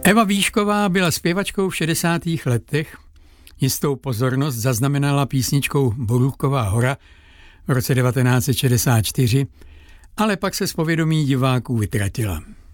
Eva Výšková byla zpěvačkou v 60. letech. Jistou pozornost zaznamenala písničkou Borůvková hora v roce 1964, ale pak se z povědomí diváků vytratila.